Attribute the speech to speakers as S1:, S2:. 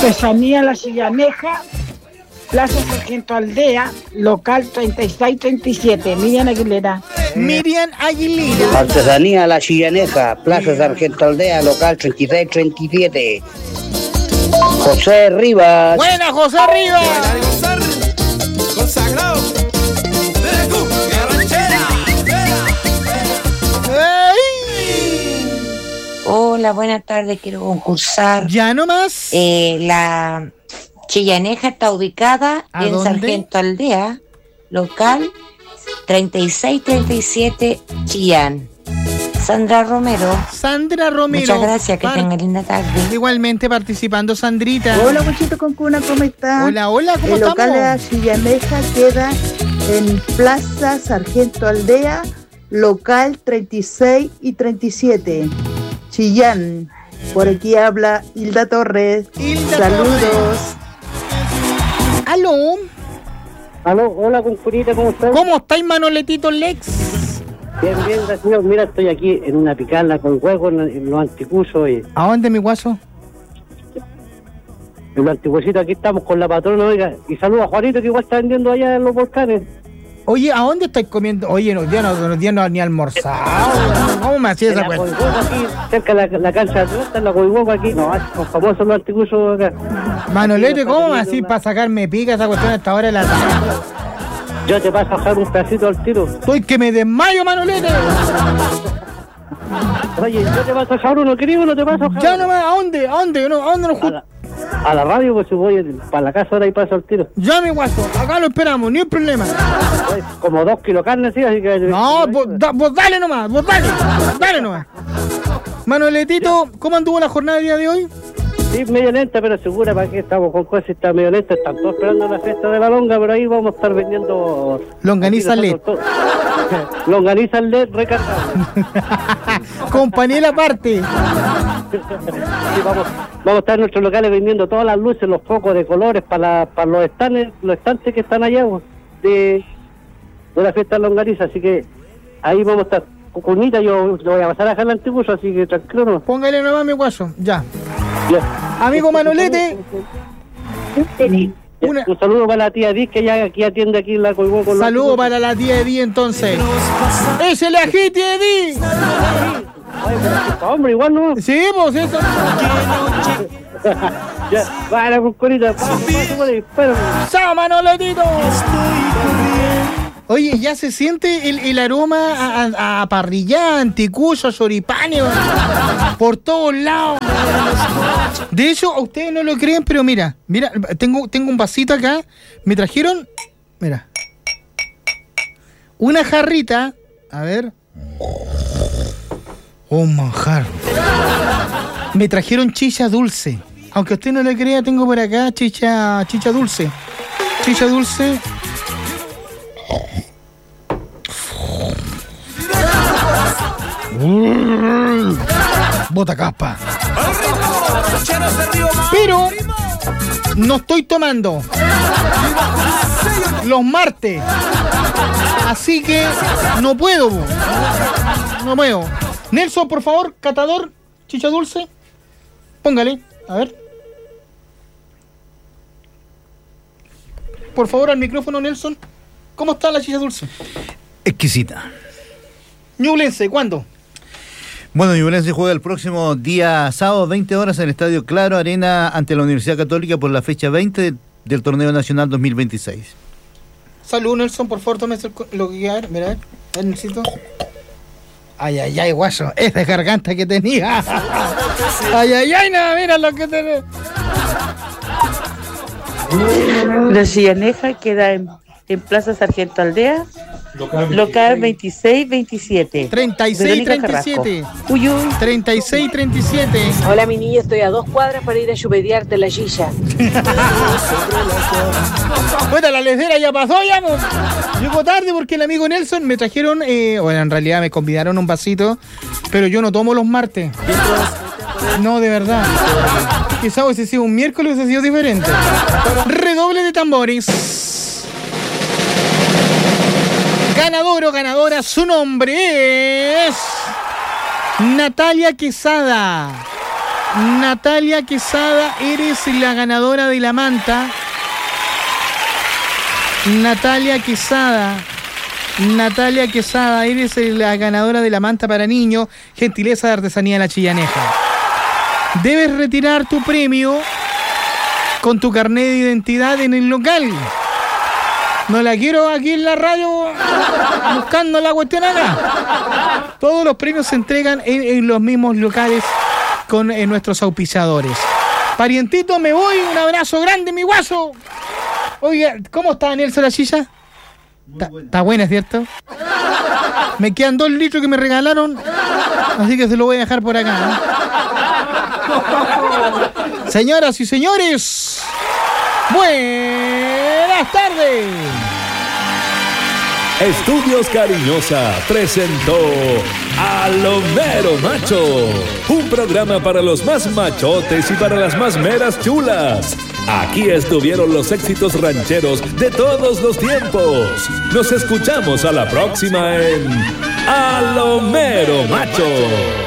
S1: Artesanía La Chillaneja, Plaza Sargento Aldea, local 3637, Miriam Aguilera.
S2: Miriam Aguilera.
S3: Artesanía La Chillaneja, Plaza Sargento Aldea, local 3637. José Rivas.
S2: Buena, José Rivas.
S4: Consagrado.
S5: Hola, buenas tardes, quiero concursar.
S2: Ya nomás.
S5: La Chillaneja está ubicada en
S2: dónde?
S5: Sargento Aldea, local 3637 Chillán. Sandra Romero.
S2: Sandra Romero.
S5: Muchas gracias, que tengan linda tarde.
S2: Igualmente participando, Sandrita.
S6: Hola, Muchito Concuna, ¿cómo está?
S2: Hola, hola, ¿cómo
S6: El local
S2: estamos?
S6: de la Chillaneja queda en Plaza Sargento Aldea, local 36 y 37, Chillán. Por aquí habla Hilda Torres. Saludos.
S2: Aló.
S3: Aló, hola, Concunita, ¿cómo estás?
S2: ¿Cómo estáis, Manoletito Lex?
S3: Bien, gracias. Mira, estoy aquí en una picada con hueco en los anticusos.
S2: ¿A dónde, mi guaso?
S3: En los anticuositos aquí estamos con la patrona, oiga. Y saluda a Juanito, que igual está vendiendo allá en los volcanes.
S2: Oye, ¿a dónde estáis comiendo? Oye, los días no ni almorzado. ¿Cómo me hacía esa cuenta?
S3: Aquí, cerca de la cancha de atleta, en la Coihueco aquí. No, son famosos los anticusos acá.
S2: Manolete, ¿cómo me hacís para sacarme pica esa cuestión a esta hora de la tarde?
S3: Yo te paso a dejar un pedacito al tiro.
S2: Estoy que me desmayo, Manolete.
S3: Oye, yo te paso a dejar uno, querido, no te paso a dejar.
S2: Ya nomás, ¿a dónde? ¿A dónde nos juntamos?
S3: A la radio, pues si voy para la casa ahora y paso al tiro.
S2: Ya, mi guaso, acá lo esperamos, ni un problema.
S3: Como 2 kilos de carne, sí, así que...
S2: No, vos dale nomás, dale nomás. Manoletito, ¿cómo anduvo la jornada del día de hoy?
S3: Sí, medio lenta, pero segura, ¿para qué estamos con cosas? Está medio lenta, están todos esperando la fiesta de la longa, pero ahí vamos a estar vendiendo...
S2: Longaniza LED.
S3: Longaniza LED recargado.
S2: Compañera aparte.
S3: Sí, vamos a estar en nuestros locales vendiendo todas las luces, los focos de colores para los estantes que están allá de la fiesta de longaniza, así que ahí vamos a estar. Cucunita, yo lo voy a pasar a dejar el antiguo, así que tranquilo no.
S2: Póngale nomás, mi guaso, ya. Amigo Manolete.
S3: Un saludo para la tía Edith, que ya aquí atiende aquí en la Coihueco.
S2: Saludo para la tía Edith, entonces. ¡Ese le agite, Edith!
S3: Hombre, igual no.
S2: Sí, pues eso.
S3: Ya, para, Cucunita.
S2: ¡Chao, Manoletito! Oye, ya se siente el aroma a parrillada, anticucho, a choripán, por todos lados. De hecho, a ustedes no lo creen, pero mira, tengo un vasito acá. Me trajeron, mira, una jarrita. A ver. Oh, manjar. Me trajeron chicha dulce. Aunque usted no le crea, tengo por acá chicha dulce. Chicha dulce. Bota caspa. Pero no estoy tomando los martes, así que no puedo. Nelson, por favor, catador, chicha dulce, póngale, a ver. Por favor, al micrófono, Nelson. ¿Cómo está la chicha dulce?
S7: Exquisita.
S2: Ñublense, ¿cuándo?
S7: Bueno, Ñublense juega el próximo día sábado, 20 horas, en el Estadio Claro Arena ante la Universidad Católica por la fecha 20 del Torneo Nacional 2026.
S2: Salud, Nelson, por favor, tómese lo que quiera. Mira, a ver, necesito. Ay, guaso, esa garganta que tenía. Ay, nada, mira lo que tenía.
S6: La Chillaneja queda en Plaza Sargento Aldea, local 26-27.
S2: 36-37.
S6: Uy.
S2: 36-37.
S8: Hola, mi niña, estoy a 2 cuadras para ir a chupediarte la Gilla.
S2: Bueno, la lecera ya pasó, ya. Llegó tarde porque el amigo Nelson me trajeron, bueno, en realidad me convidaron un vasito, pero yo no tomo los martes. No, de verdad. Quizá hubiese sido un miércoles, hubiese sido diferente. Redoble de tambores. Ganador o ganadora, su nombre es Natalia Quesada. Natalia Quesada, eres la ganadora de la manta. Natalia Quesada, eres la ganadora de la manta para niños, gentileza de Artesanía La Chillaneja. Debes retirar tu premio con tu carnet de identidad en el local. No la quiero aquí en la radio buscando la cuestión acá. Todos los premios se entregan en los mismos locales con nuestros auspiciadores. Parientito, me voy. Un abrazo grande, mi guaso. Oiga, ¿cómo está Nelson La Chilla? Está buena, ¿cierto? Me quedan 2 litros que me regalaron, así que se lo voy a dejar por acá, ¿no? Señoras y señores, buenas tardes.
S9: Estudios Cariñosa presentó A lo Mero Macho, un programa para los más machotes y para las más meras chulas. Aquí estuvieron los éxitos rancheros de todos los tiempos. Nos escuchamos a la próxima en A lo Mero Macho.